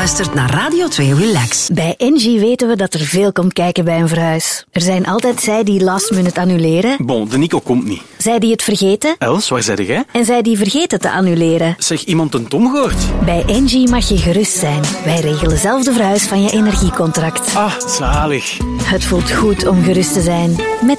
luistert naar Radio 2 Relax. Bij Engie weten we dat er veel komt kijken bij een verhuis. Er zijn altijd zij die last minute annuleren. Bon, de Nico komt niet. Zij die het vergeten. Els, waar zit jij? En zij die vergeten te annuleren. Zeg, iemand een Tom gehoord? Bij Engie mag je gerust zijn. Wij regelen zelf de verhuis van je energiecontract. Ah, zalig. Het voelt goed om gerust te zijn. Met